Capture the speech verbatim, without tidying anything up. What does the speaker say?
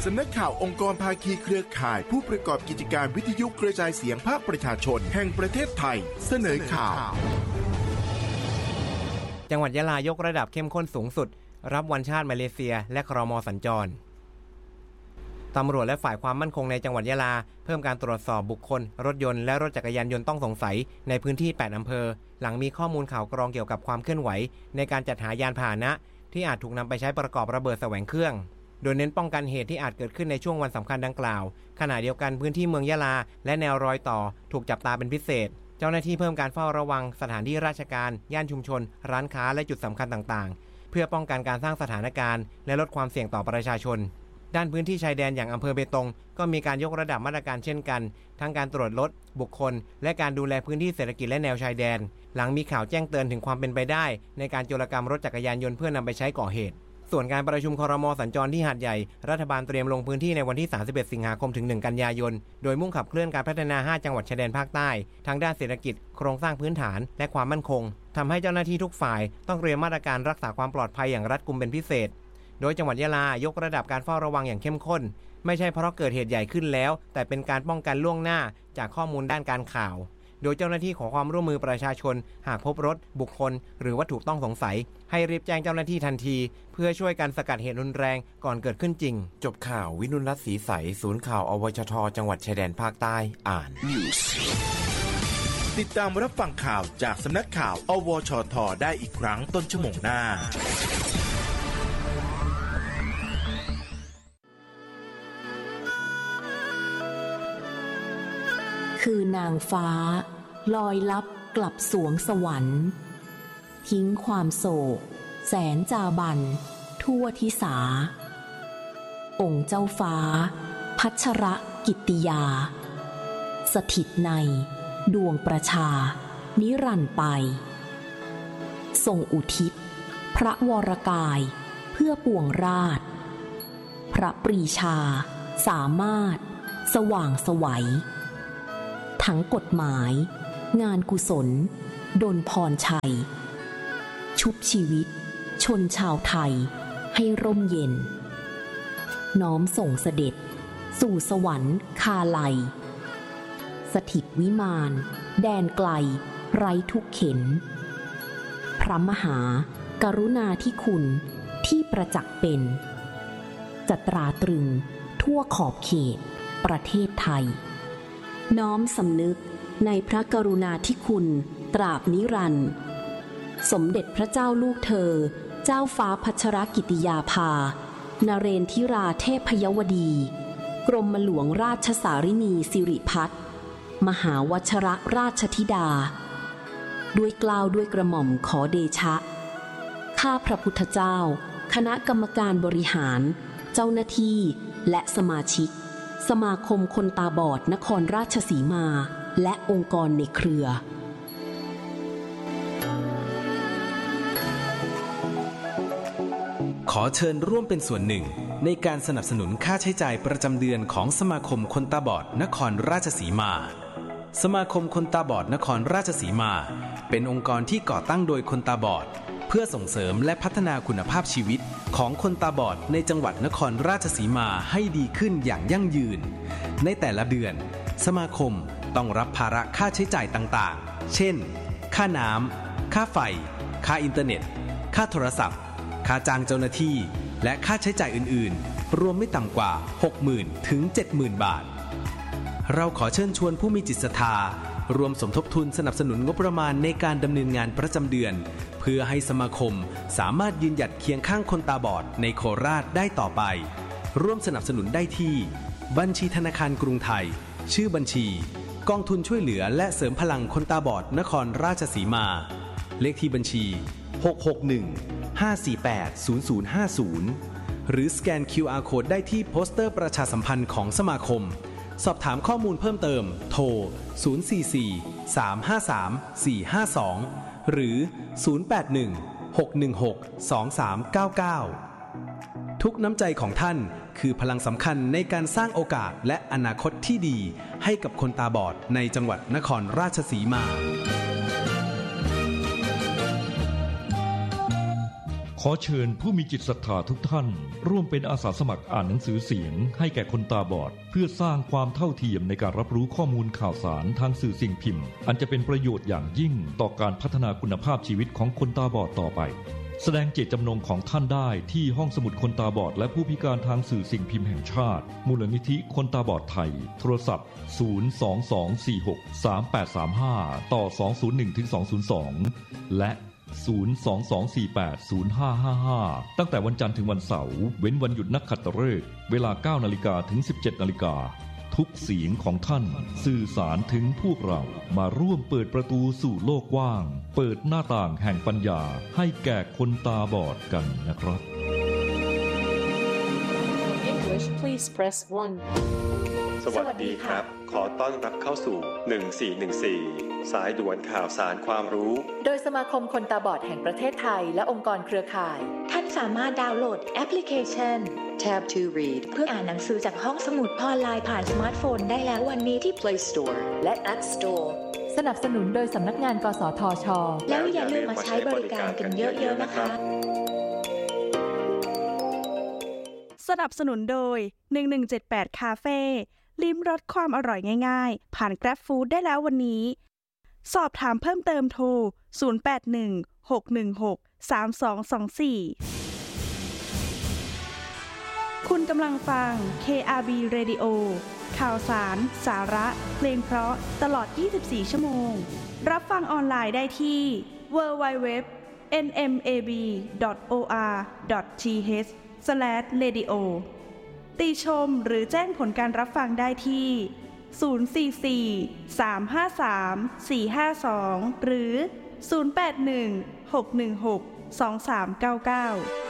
ำนักข่าวองค์กรภาคีเครือข่ายผู้ประกอบกิจการวิทยุกระจายเสียงภาคประชาชนแห่งประเทศไทยเสนอข่าวจังหวัดยะลายกระดับเข้มข้นสูงสุดรับวันชาติมาเลเซียและครม.สัญจรตำรวจและฝ่ายความมั่นคงในจังหวัดยะลาเพิ่มการตรวจสอบบุคคลรถยนต์และรถจักรยานยนต์ต้องสงสัยในพื้นที่แปดอำเภอหลังมีข้อมูลข่าวกรองเกี่ยวกับความเคลื่อนไหวในการจัดหายานพาหนะที่อาจถูกนำไปใช้ประกอบระเบิดแสวงเครื่องโดยเน้นป้องกันเหตุที่อาจเกิดขึ้นในช่วงวันสำคัญดังกล่าวขณะเดียวกันพื้นที่เมืองยะลาและแนวรอยต่อถูกจับตาเป็นพิเศษเจ้าหน้าที่เพิ่มการเฝ้าระวังสถานที่ราชการย่านชุมชนร้านค้าและจุดสำคัญต่างๆเพื่อป้องกันการสร้างสถานการณ์และลดความเสี่ยงต่อประชาชนด้านพื้นที่ชายแดนอย่างอำเภอเบตงก็มีการยกระดับมาตรการเช่นกันทั้งการตรวจรถบุคคลและการดูแลพื้นที่เศรษฐกิจและแนวชายแดนหลังมีข่าวแจ้งเตือนถึงความเป็นไปได้ในการโจรกรรมรถจักรยานยนต์เพื่อนำไปใช้ก่อเหตุส่วนการประชุมครม.สัญจรที่หาดใหญ่รัฐบาลเตรียมลงพื้นที่ในวันที่สามสิบเอ็ดสิงหาคมถึงหนึ่งกันยายนโดยมุ่งขับเคลื่อนการพัฒนาห้าจังหวัดชายแดนภาคใต้ทั้งด้านเศรษฐกิจโครงสร้างพื้นฐานและความมั่นคงทำให้เจ้าหน้าที่ทุกฝ่ายต้องเตรียมมาตรการรักษาความปลอดภัยอย่างรัดกุมเป็นพิเศษโดยจังหวัดยะลายกระดับการเฝ้าระวังอย่างเข้มข้นไม่ใช่เพราะเกิดเหตุใหญ่ขึ้นแล้วแต่เป็นการป้องกันล่วงหน้าจากข้อมูลด้านการข่าวโดยเจ้าหน้าที่ขอความร่วมมือประชาชนหากพบรถบุคคลหรือวัตถุต้องสงสัยให้รีบแจ้งเจ้าหน้าที่ทันทีเพื่อช่วยกันสกัดเหตุรุนแรงก่อนเกิดขึ้นจริงจบข่าววินุรัตน์ศรีใสศูนย์ข่าวอวชทจังหวัดชายแดนภาคใต้อ่านติดตามรับฟังข่าวจากสำนักข่าวอวชทได้อีกครั้งต้นชั่วโมงหน้าคือนางฟ้าลอยลับกลับสวงสวรรค์ทิ้งความโศกแสนจาบันทั่วทิสาองค์เจ้าฟ้าพัชรกิตติยาสถิตในดวงประชานิรันดร์ไปทรงอุทิศพระวรกายเพื่อปวงราชพระปรีชาสามารถสว่างไสวทั้งกฎหมายงานกุศลดลพรชัยชุบชีวิตชนชาวไทยให้ร่มเย็นน้อมส่งเสด็จสู่สวรรค์คาไลสถิตวิมานแดนไกลไร้ทุกเข็นพระมหากรุณาธิคุณที่ประจักษ์เป็นจะตราตรึงทั่วขอบเขตประเทศไทยน้อมสำนึกในพระกรุณาธิคุณตราบนิรันดร์สมเด็จพระเจ้าลูกเธอเจ้าฟ้าพัชรกิติยาภานเรนทิราเทพยวดีกรมหลวงราชสารินีสิริพัฒน์มหาวชรราชธิดาด้วยเกล้าด้วยกระหม่อมขอเดชะข้าพระพุทธเจ้าคณะกรรมการบริหารเจ้าหน้าที่และสมาชิกสมาคมคนตาบอดนครราชสีมาและองค์กรในเครือขอเชิญร่วมเป็นส่วนหนึ่งในการสนับสนุนค่าใช้จ่ายประจำเดือนของสมาคมคนตาบอดนครราชสีมาสมาคมคนตาบอดนครราชสีมาเป็นองค์กรที่ก่อตั้งโดยคนตาบอดเพื่อส่งเสริมและพัฒนาคุณภาพชีวิตของคนตาบอดในจังหวัดนครราชสีมาให้ดีขึ้นอย่างยั่งยืนในแต่ละเดือนสมาคมต้องรับภาระค่าใช้จ่ายต่างๆเช่นค่าน้ำค่าไฟค่าอินเทอร์เน็ตค่าโทรศัพท์ค่าจ้างเจ้าหน้าที่และค่าใช้จ่ายอื่นๆรวมไม่ต่ำกว่า หกหมื่น ถึง เจ็ดหมื่น บาทเราขอเชิญชวนผู้มีจิตศรัทธารวมสมทบทุนสนับสนุนงบประมาณในการดำเนินงานประจำเดือนเพื่อให้สมาคมสามารถยืนหยัดเคียงข้างคนตาบอดในโคราชได้ต่อไปร่วมสนับสนุนได้ที่บัญชีธนาคารกรุงไทยชื่อบัญชีกองทุนช่วยเหลือและเสริมพลังคนตาบอดนครราชสีมาเลขที่บัญชีหก หก หนึ่ง ห้า สี่ แปด ศูนย์ ศูนย์ ห้า ศูนย์หรือสแกน คิว อาร์ Code ได้ที่โปสเตอร์ประชาสัมพันธ์ของสมาคมสอบถามข้อมูลเพิ่มเติมโทรศูนย์ สี่ สี่ สาม ห้า สาม สี่ ห้า สองหรือศูนย์ แปด หนึ่ง หก หนึ่ง หก สอง สาม เก้า เก้าทุกน้ำใจของท่านคือพลังสำคัญในการสร้างโอกาสและอนาคตที่ดีให้กับคนตาบอดในจังหวัดนครราชสีมาขอเชิญผู้มีจิตศรัทธาทุกท่านร่วมเป็นอาสาสมัครอ่านหนังสือเสียงให้แก่คนตาบอดเพื่อสร้างความเท่าเทียมในการรับรู้ข้อมูลข่าวสารทางสื่อสิ่งพิมพ์อันจะเป็นประโยชน์อย่างยิ่งต่อการพัฒนาคุณภาพชีวิตของคนตาบอดต่อไปแสดงเจตจำนงของท่านได้ที่ห้องสมุดคนตาบอดและผู้พิการทางสื่อสิ่งพิมพ์แห่งชาติมูลนิธิคนตาบอดไทยโทรศัพท์ศูนย์ สอง สอง สี่ หก สาม แปด สาม ห้าต่อสอง ศูนย์ หนึ่ง ถึง สอง ศูนย์ สองและศูนย์ สอง สอง สี่ แปด ศูนย์ ห้า ห้า ห้าตั้งแต่วันจันทร์ถึงวันเสาร์เว้นวันหยุดนักขัตฤกษ์เวลา เก้า นาฬิกาถึง สิบเจ็ด นาฬิกาทุกเสียงของท่านสื่อสารถึงพวกเรามาร่วมเปิดประตูสู่โลกกว้างเปิดหน้าต่างแห่งปัญญาให้แก่คนตาบอดกันนะครับ English please press one สวัสดีครับขอต้อนรับเข้าสู่หนึ่งสี่หนึ่งสี่สายด่วนข่าวสารความรู้โดยสมาคมคนตาบอดแห่งประเทศไทยและองค์กรเครือข่ายท่านสามารถดาวน์โหลดแอปพลิเคชัน Tab to Read เพื่ออ่านหนังสือจากห้องสมุดออนไลน์ผ่านสมาร์ทโฟนได้แล้ววันนี้ที่ Play Store และ App Store สนับสนุนโดยสำนักงานกสทช.แล้วอย่าลืมมาใช้บริการกันเยอะๆนะคะสนับสนุนโดยหนึ่งหนึ่งเจ็ดแปดคาเฟ่ลิ้มรสความอร่อยง่ายๆผ่าน Grab Food ได้แล้ววันนี้สอบถามเพิ่มเติมโทรศูนย์ แปด หนึ่ง หก หนึ่ง หก สาม สอง สอง สี่คุณกำลังฟัง เค อาร์ บี Radio ข่าวสารสาระเพลงเพราะตลอดยี่สิบสี่ชั่วโมงรับฟังออนไลน์ได้ที่ ดับเบิลยู ดับเบิลยู ดับเบิลยู ดอท เอ็น เอ็ม เอ บี ดอท โอ อาร์ ดอท ที เอช สแลช เรดิโอ ติชมหรือแจ้งผลการรับฟังได้ที่ศูนย์ สี่ สี่ สาม ห้า สาม สี่ ห้า สองหรือศูนย์ แปด หนึ่ง หก หนึ่ง หก สอง สาม เก้า เก้า